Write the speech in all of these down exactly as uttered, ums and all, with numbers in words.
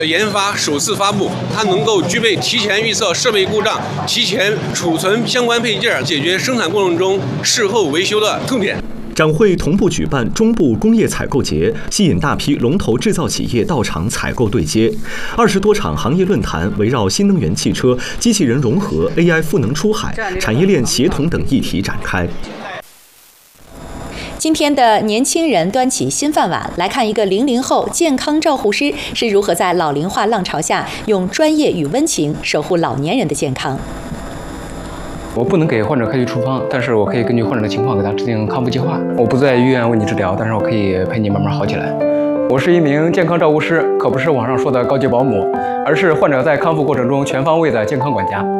研发首次发布，它能够具备提前预测设备故障、提前储存相关配件，解决生产过程中事后维修的痛点。 展会同步举办中部工业采购节，吸引大批龙头制造企业到场采购对接。二十多场行业论坛围绕新能源汽车、机器人融合、A I 赋能出海、产业链协同等议题展开。 今天的年轻人端起新饭碗，来看一个零零后健康照护师是如何在老龄化浪潮下用专业与温情守护老年人的健康。 我不能给患者开具处方，但是我可以根据患者的情况给他制定康复计划。我不在医院为你治疗，但是我可以陪你慢慢好起来。我是一名健康照护师，可不是网上说的高级保姆，而是患者在康复过程中全方位的健康管家。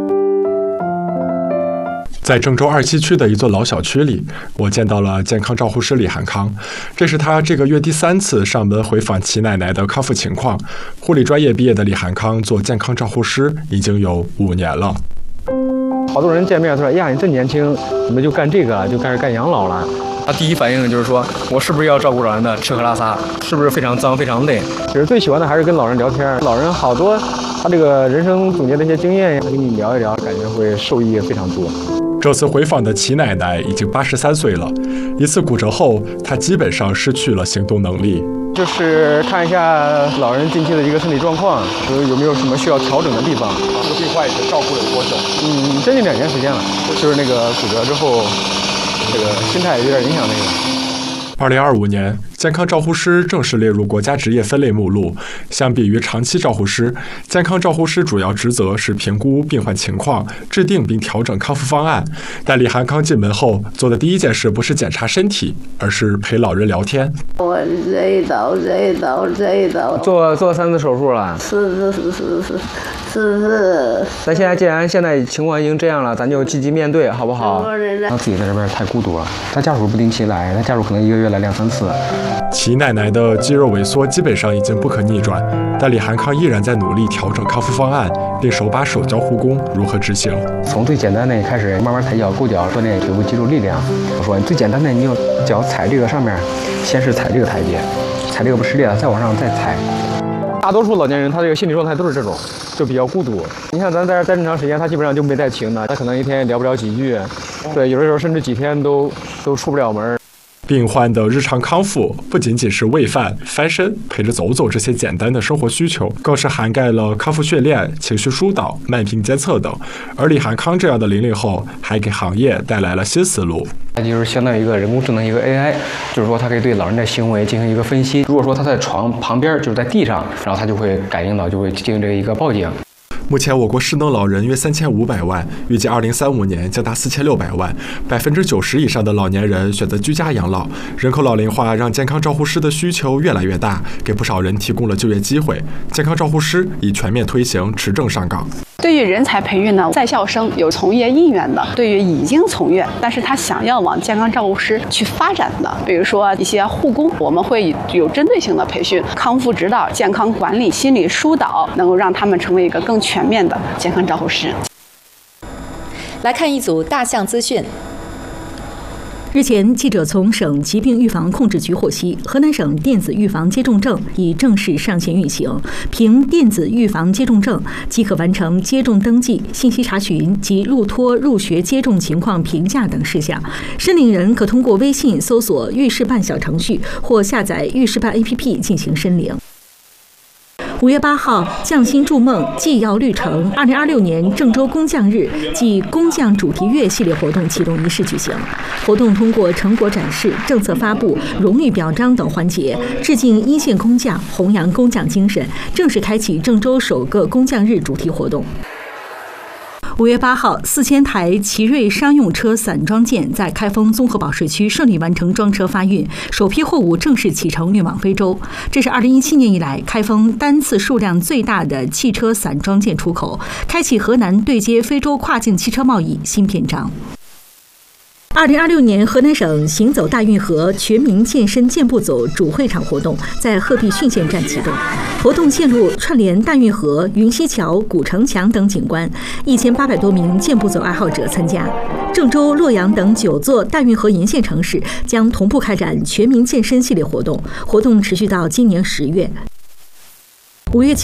在郑州二七区的一座老小区里，我见到了健康照护师李汉康。这是他这个月第三次上门回访齐奶奶的康复情况。护理专业毕业的李汉康做健康照护师已经有五年了。 好多人见面说：“哎呀，你这年轻，怎么就干这个，就开始干养老了？”他第一反应就是说：“我是不是要照顾老人的吃喝拉撒？是不是非常脏、非常累？”其实最喜欢的还是跟老人聊天。老人好多，他这个人生总结的一些经验，跟你聊一聊，感觉会受益非常多。 这次回访的齐奶奶已经八十三岁了，一次骨折后，她基本上失去了行动能力。 就是看一下老人近期的一个身体状况，有有没有什么需要调整的地方。 这个病患已经照顾了多久？ 嗯，将近两年时间了。就是那个骨折之后，这个心态有点影响那个。 二零二五年，健康照护师正式列入国家职业分类目录。相比于长期照护师，健康照护师主要职责是评估病患情况，制定并调整康复方案。但李汉康进门后做的第一件事不是检查身体，而是陪老人聊天。 我这一刀这一刀这一刀做做三次手术了。 是是是是是是是。 咱现在既然现在情况已经这样了，咱就积极面对，好不好？他自己在这边太孤独了，他家属不定期来，他家属可能一个月来两三次。 齐奶奶的肌肉萎缩基本上已经不可逆转，但李汉康依然在努力调整康复方案，并手把手教护工如何执行。 从最简单的开始，慢慢抬脚、勾脚，锻炼腿部肌肉力量。我说最简单的，你用脚踩这个上面，先是踩这个台阶，踩这个不失力了，再往上再踩。大多数老年人他这个心理状态都是这种，就比较孤独。你看咱在这待这么长时间，他基本上就没带停的，他可能一天也聊不了几句，对，有的时候甚至几天都都出不了门。 病患的日常康复不仅仅是喂饭、翻身、陪着走走这些简单的生活需求，更是涵盖了康复训练、情绪疏导、慢病监测等。而李汉康这样的零零后，还给行业带来了新思路。 它就是相当于一个人工智能，一个 A I， 就是说它可以对老人的行为进行一个分析。如果说他在床旁边，就是在地上，然后他就会感应到，就会进行这个一个报警。 目前，我国失能老人约三千五百万，预计二零三五年将达四千六百万。百分之九十以上的老年人选择居家养老，人口老龄化让健康照护师的需求越来越大，给不少人提供了就业机会。健康照护师已全面推行持证上岗。 对于人才培育呢，在校生有从业意愿的，对于已经从业但是他想要往健康照护师去发展的，比如说一些护工，我们会有针对性的培训、康复指导、健康管理、心理疏导，能够让他们成为一个更全面的健康照护师。 来看一组大象资讯。 日前，记者从省疾病预防控制局获悉，河南省电子预防接种证已正式上线运行。凭电子预防接种证，即可完成接种登记、信息查询及路托入学接种情况评价等事项。申领人可通过微信搜索“预示办”小程序或下载“预示办 A P P” 进行申领。五月八号，匠心筑梦，纪要绿城二零二六年郑州工匠日暨工匠主题月系列活动启动仪式举行。活动通过成果展示、政策发布、荣誉表彰等环节，致敬一线工匠，弘扬工匠精神，正式开启郑州首个工匠日主题活动。五月八号，四千台奇瑞商用车散装件在开封综合保税区顺利完成装车发运，首批货物正式启程运往非洲。这是二零一七年以来开封单次数量最大的汽车散装件出口，开启河南对接非洲跨境汽车贸易新篇章。二零二六年河南省行走大运河全民健身健步走主会场活动在鹤壁浚县站启动，活动线路串联大运河、云溪桥、古城墙等景观，一千八百多名健步走爱好者参加。郑州、洛阳等九座大运河沿线城市将同步开展全民健身系列活动，活动持续到今年十月。 五月